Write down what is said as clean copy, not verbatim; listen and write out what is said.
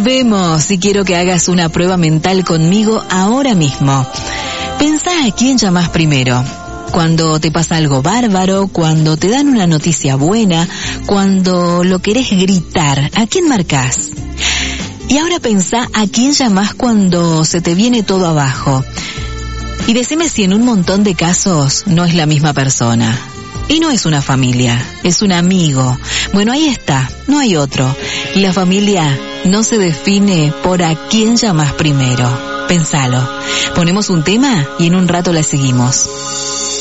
Volvemos y quiero que hagas una prueba mental conmigo ahora mismo. Pensá a quién llamás primero. Cuando te pasa algo bárbaro, cuando te dan una noticia buena, cuando lo querés gritar, ¿a quién marcás? Y ahora pensá a quién llamás cuando se te viene todo abajo. Y decime si en un montón de casos no es la misma persona. Y no es una familia, es un amigo. Bueno, ahí está, no hay otro. La familia no se define por a quién llamás primero. Pensalo. Ponemos un tema y en un rato la seguimos.